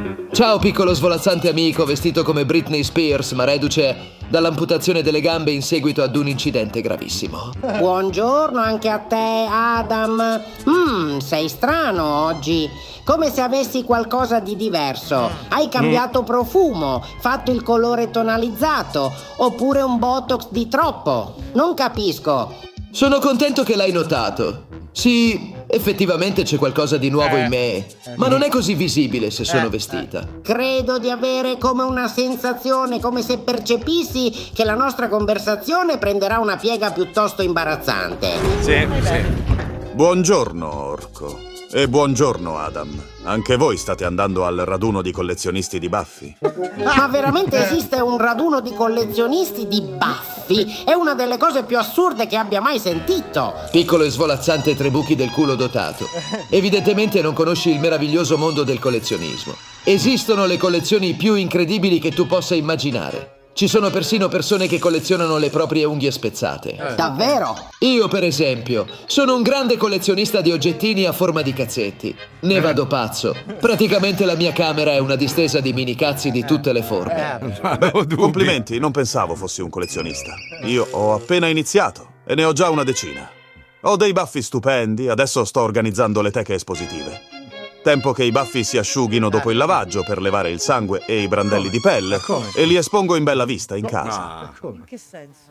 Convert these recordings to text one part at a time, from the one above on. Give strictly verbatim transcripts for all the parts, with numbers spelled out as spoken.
Ciao piccolo svolazzante amico vestito come Britney Spears ma reduce dall'amputazione delle gambe in seguito ad un incidente gravissimo. Buongiorno anche a te, Adam. Mmm, sei strano oggi. Come se avessi qualcosa di diverso. Hai cambiato profumo, fatto il colore tonalizzato, oppure un botox di troppo. Non capisco. Sono contento che l'hai notato. Sì, effettivamente c'è qualcosa di nuovo in me, ma non è così visibile se sono vestita. Credo di avere come una sensazione, come se percepissi che la nostra conversazione prenderà una piega piuttosto imbarazzante. Sì, sì. Buongiorno, Orco. E buongiorno, Adam. Anche voi state andando al raduno di collezionisti di baffi? Ma veramente esiste un raduno di collezionisti di baffi? È una delle cose più assurde che abbia mai sentito. Piccolo e svolazzante trebuchi del culo dotato. Evidentemente non conosci il meraviglioso mondo del collezionismo. Esistono le collezioni più incredibili che tu possa immaginare. Ci sono persino persone che collezionano le proprie unghie spezzate. Davvero? Io, per esempio, sono un grande collezionista di oggettini a forma di cazzetti. Ne vado pazzo. Praticamente la mia camera è una distesa di mini cazzi di tutte le forme. Beh, complimenti, non pensavo fossi un collezionista. Io ho appena iniziato e ne ho già una decina. Ho dei baffi stupendi, adesso sto organizzando le teche espositive. Tempo che i baffi si asciughino dopo il lavaggio per levare il sangue e i brandelli di pelle e li espongo in bella vista in casa. In che senso?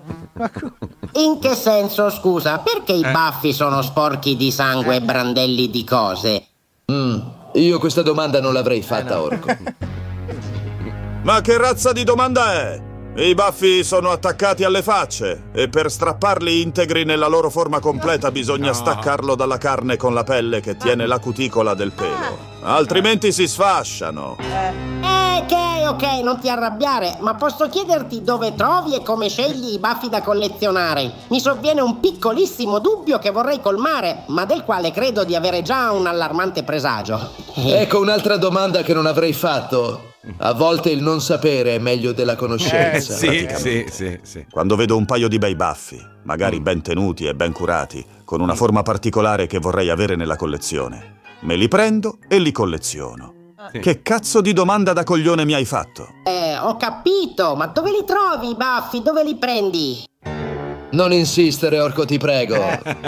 In che senso, scusa? Perché i baffi sono sporchi di sangue e brandelli di cose? Mm, io questa domanda non l'avrei fatta, Orco. Ma che razza di domanda è? I baffi sono attaccati alle facce e per strapparli integri nella loro forma completa bisogna staccarlo dalla carne con la pelle che tiene la cuticola del pelo. Altrimenti si sfasciano. Eh, ok, ok, non ti arrabbiare, ma posso chiederti dove trovi e come scegli i baffi da collezionare? Mi sovviene un piccolissimo dubbio che vorrei colmare, ma del quale credo di avere già un allarmante presagio. Ecco un'altra domanda che non avrei fatto. A volte il non sapere è meglio della conoscenza. Eh, sì, sì, sì, sì. Quando vedo un paio di bei baffi, magari ben tenuti e ben curati, con una forma particolare che vorrei avere nella collezione, me li prendo e li colleziono. Sì. Che cazzo di domanda da coglione mi hai fatto? Eh, ho capito, ma dove li trovi i baffi? Dove li prendi? Non insistere, Orco, ti prego.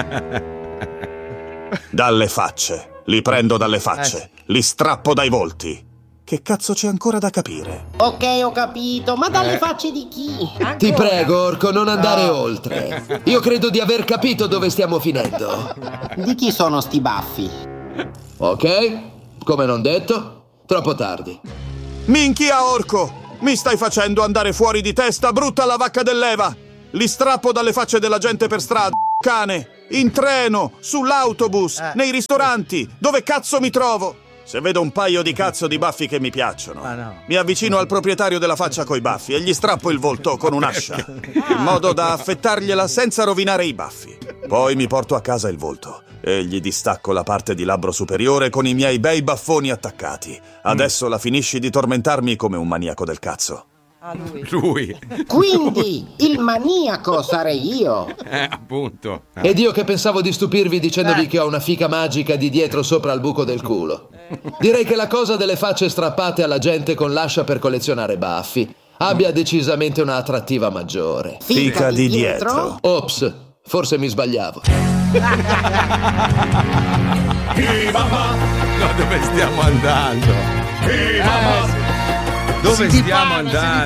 Dalle facce. Li prendo dalle facce. Li strappo dai volti. Che cazzo c'è ancora da capire? Ok, ho capito, ma dalle facce di chi? Ancora? Ti prego, Orco, non andare no. oltre. Io credo di aver capito dove stiamo finendo. Di chi sono sti baffi? Ok, come non detto, troppo tardi. Minchia, Orco! Mi stai facendo andare fuori di testa, brutta la vacca dell'Eva! Li strappo dalle facce della gente per strada, cane! In treno, sull'autobus, eh. nei ristoranti, dove cazzo mi trovo? Se vedo un paio di cazzo di baffi che mi piacciono, ah, no. mi avvicino al proprietario della faccia coi baffi e gli strappo il volto con un'ascia, in modo da affettargliela senza rovinare i baffi. Poi mi porto a casa il volto e gli distacco la parte di labbro superiore con i miei bei baffoni attaccati. Adesso mm. la finisci di tormentarmi come un maniaco del cazzo. Ah, lui. Lui. Quindi il maniaco sarei io. Eh, appunto. Ed io che pensavo di stupirvi dicendovi eh. che ho una fica magica di dietro sopra il buco del culo. Direi che la cosa delle facce strappate alla gente con l'ascia per collezionare baffi abbia decisamente una attrattiva maggiore. Fica, fica di dietro? dietro? Ops, forse mi sbagliavo. No, dove stiamo andando? Eh, sì. Dove stiamo andando?